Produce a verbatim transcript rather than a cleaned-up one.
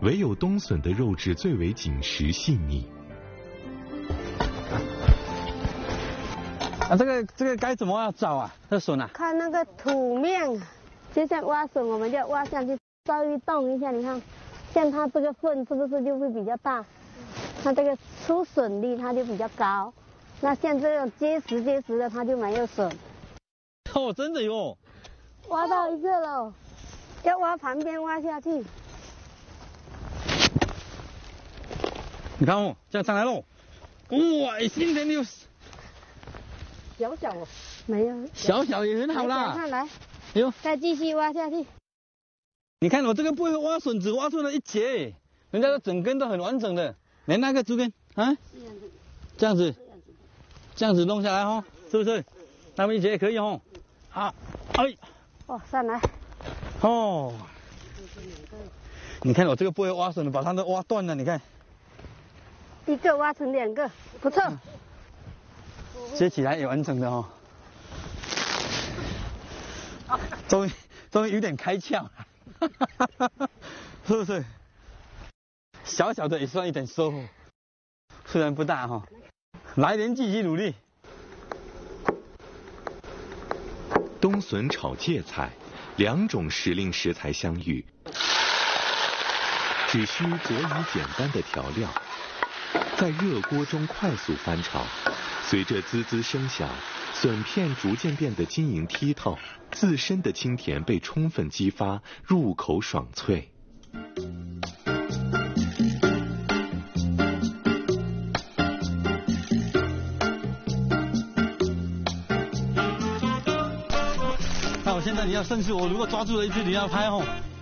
唯有冬笋的肉质最为紧实细腻。 啊，这个这个该怎么样找啊？这笋啊？ 看那个土面，就像挖笋，我们就挖下去，稍微动一下，你看，像它这个缝是不是就会比较大？它这个出笋率它就比较高。那像这种结实结实的，它就没有笋。 哦，真的哟！ 挖到一个了，要挖旁边挖下去。 你看哦，这样上来喽！哇，新的六十。 小小哦，没有， 小小也很好啦。 看来， 哎呦， 再继续挖下去。 你看我这个不会挖笋，只挖出了一节，人家的整根都很完整的。连那个竹根啊，这样子，这样子弄下来哦，是不是？那么一节也可以哦。啊，哎， 哦，上来。 哦，你看我这个不会挖笋的，把它都挖断了，你看。 一个挖成两个，不错。嗯接起来也完整的哦，终于终于有点开窍了，是不是？小小的也算一点收获，虽然不大哈、哦，来年继续努力。 冬笋炒芥菜，两种时令食材相遇，只需佐以简单的调料，在热锅中快速翻炒。随着滋滋声响，笋片逐渐变得晶莹剔透，自身的清甜被充分激发，入口爽脆。 那我现在你要伸出，我如果抓住了一只，你要拍哦。